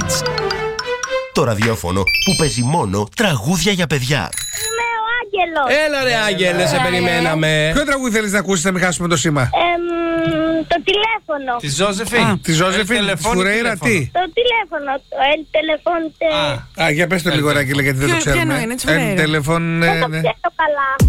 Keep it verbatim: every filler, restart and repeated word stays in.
Kids. Το ραδιόφωνο που παίζει μόνο τραγούδια για παιδιά. Είμαι ο Άγγελος. Έλα ρε Άγγελε, σε περιμέναμε. Ποιο τραγούδι θέλεις να ακούσεις να μην χάσουμε το σήμα? Εμ, το τηλέφωνο. Τη Ζώζεφιν. Τη Ζώζεφιν Φουρέιρα, τι? Το τηλέφωνο. Το el teléfono. Α, για πες το λίγο, Άγγελε, γιατί δεν το Ποιο- ξέρουμε. ποιο είναι, της El Φουρέιρα. teléfono, ναι, Δεν το ναι. ξέρω καλά.